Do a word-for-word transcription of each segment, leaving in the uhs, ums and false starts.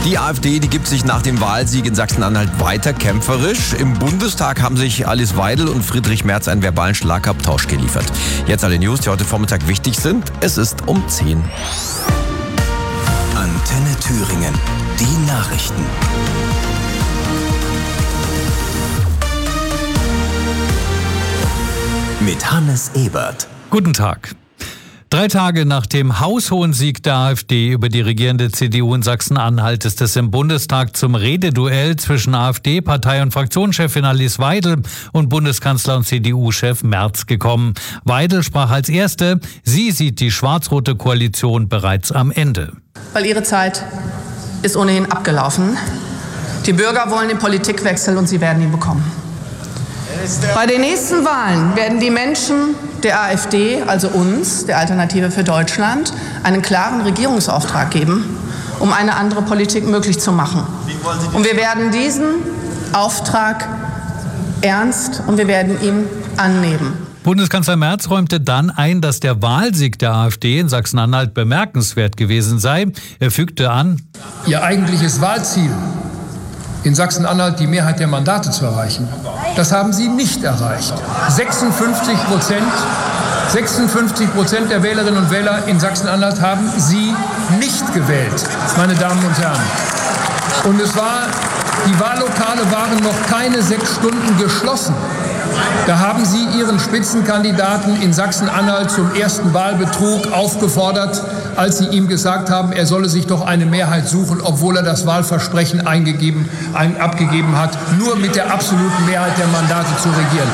Die AfD, die gibt sich nach dem Wahlsieg in Sachsen-Anhalt weiter kämpferisch. Im Bundestag haben sich Alice Weidel und Friedrich Merz einen verbalen Schlagabtausch geliefert. Jetzt alle News, die heute Vormittag wichtig sind. Es ist um zehn. Antenne Thüringen, die Nachrichten. Mit Hannes Ebert. Guten Tag. Drei Tage nach dem haushohen Sieg der AfD über die regierende C D U in Sachsen-Anhalt ist es im Bundestag zum Rededuell zwischen AfD-Partei- und Fraktionschefin Alice Weidel und Bundeskanzler und C D U-Chef Merz gekommen. Weidel sprach als Erste. Sie sieht die schwarz-rote Koalition bereits am Ende. Weil ihre Zeit ist ohnehin abgelaufen. Die Bürger wollen den Politikwechsel und sie werden ihn bekommen. Bei den nächsten Wahlen werden die Menschen der AfD, also uns, der Alternative für Deutschland, einen klaren Regierungsauftrag geben, um eine andere Politik möglich zu machen. Und wir werden diesen Auftrag ernst und wir werden ihn annehmen. Bundeskanzler Merz räumte dann ein, dass der Wahlsieg der AfD in Sachsen-Anhalt bemerkenswert gewesen sei. Er fügte an: Ihr eigentliches Wahlziel, in Sachsen-Anhalt die Mehrheit der Mandate zu erreichen, das haben Sie nicht erreicht. sechsundfünfzig Prozent, sechsundfünfzig Prozent der Wählerinnen und Wähler in Sachsen-Anhalt haben Sie nicht gewählt, meine Damen und Herren. Und es war, die Wahllokale waren noch keine sechs Stunden geschlossen. Da haben Sie Ihren Spitzenkandidaten in Sachsen-Anhalt zum ersten Wahlbetrug aufgefordert, als Sie ihm gesagt haben, er solle sich doch eine Mehrheit suchen, obwohl er das Wahlversprechen eingegeben, ein, abgegeben hat, nur mit der absoluten Mehrheit der Mandate zu regieren.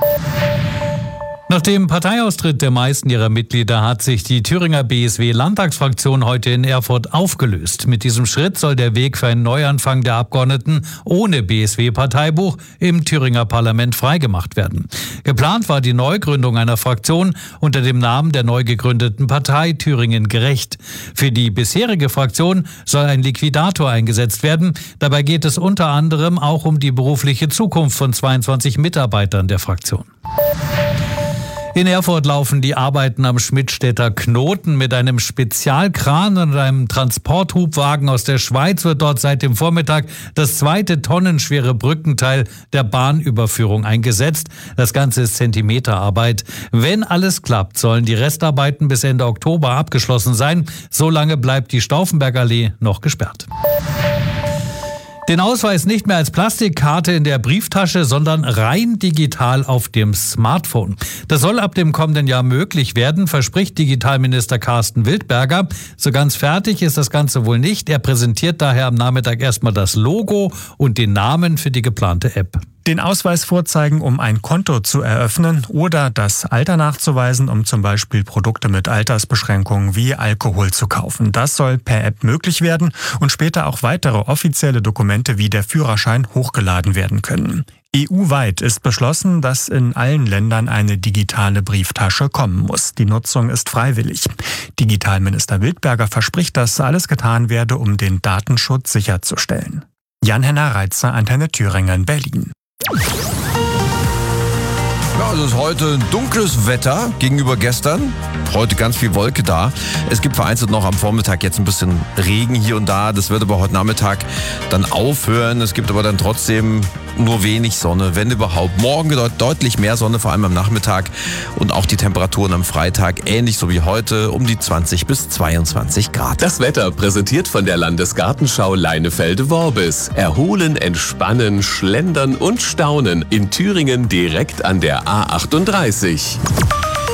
Nach dem Parteiaustritt der meisten ihrer Mitglieder hat sich die Thüringer B S W-Landtagsfraktion heute in Erfurt aufgelöst. Mit diesem Schritt soll der Weg für einen Neuanfang der Abgeordneten ohne B S W-Parteibuch im Thüringer Parlament freigemacht werden. Geplant war die Neugründung einer Fraktion unter dem Namen der neu gegründeten Partei Thüringen Gerecht. Für die bisherige Fraktion soll ein Liquidator eingesetzt werden. Dabei geht es unter anderem auch um die berufliche Zukunft von zweiundzwanzig Mitarbeitern der Fraktion. In Erfurt laufen die Arbeiten am Schmidtstädter Knoten. Mit einem Spezialkran und einem Transporthubwagen aus der Schweiz wird dort seit dem Vormittag das zweite tonnenschwere Brückenteil der Bahnüberführung eingesetzt. Das Ganze ist Zentimeterarbeit. Wenn alles klappt, sollen die Restarbeiten bis Ende Oktober abgeschlossen sein. Solange bleibt die Stauffenbergallee noch gesperrt. Den Ausweis nicht mehr als Plastikkarte in der Brieftasche, sondern rein digital auf dem Smartphone. Das soll ab dem kommenden Jahr möglich werden, verspricht Digitalminister Carsten Wildberger. So ganz fertig ist das Ganze wohl nicht. Er präsentiert daher am Nachmittag erstmal das Logo und den Namen für die geplante App. Den Ausweis vorzeigen, um ein Konto zu eröffnen oder das Alter nachzuweisen, um zum Beispiel Produkte mit Altersbeschränkungen wie Alkohol zu kaufen. Das soll per App möglich werden und später auch weitere offizielle Dokumente wie der Führerschein hochgeladen werden können. E U-weit ist beschlossen, dass in allen Ländern eine digitale Brieftasche kommen muss. Die Nutzung ist freiwillig. Digitalminister Wildberger verspricht, dass alles getan werde, um den Datenschutz sicherzustellen. Jan-Henner Reitzer, Antenne Thüringen, Berlin. Ja, es ist heute dunkles Wetter gegenüber gestern. Heute ganz viel Wolke da. Es gibt vereinzelt noch am Vormittag jetzt ein bisschen Regen hier und da. Das wird aber heute Nachmittag dann aufhören. Es gibt aber dann trotzdem nur wenig Sonne, wenn überhaupt. Morgen deut- deutlich mehr Sonne, vor allem am Nachmittag. Und auch die Temperaturen am Freitag ähnlich so wie heute, um die zwanzig bis zweiundzwanzig Grad. Das Wetter präsentiert von der Landesgartenschau Leinefelde-Worbis. Erholen, entspannen, schlendern und staunen in Thüringen direkt an der A achtunddreißig.